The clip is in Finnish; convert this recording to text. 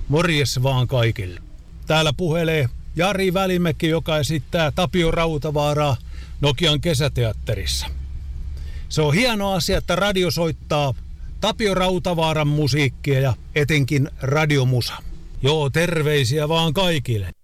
Morjes vaan kaikille. Täällä puhelee Jari Välimäki, joka esittää Tapio Rautavaaraa Nokian kesäteatterissa. Se on hieno asia, että radio soittaa Tapio Rautavaaran musiikkia ja etenkin radiomusa. Joo, terveisiä vaan kaikille.